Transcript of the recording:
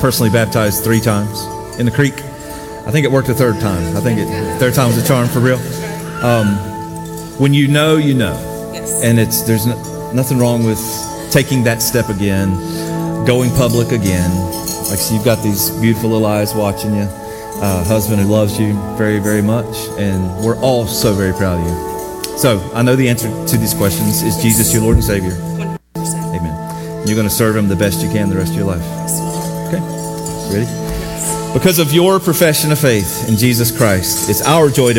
personally baptized 3 times in the creek. I think it worked the 3rd time. I think third time was a charm for real. When you know, you know. Yes. And there's nothing wrong with taking that step again, going public again. Like, so you've got these beautiful little eyes watching you, husband who loves you very, very much, and we're all so very proud of you. So I know the answer to these questions is Jesus, your Lord and Savior. 100%. Amen. You're going to serve Him the best you can the rest of your life. Okay, ready? Because of your profession of faith in Jesus Christ, it's our joy to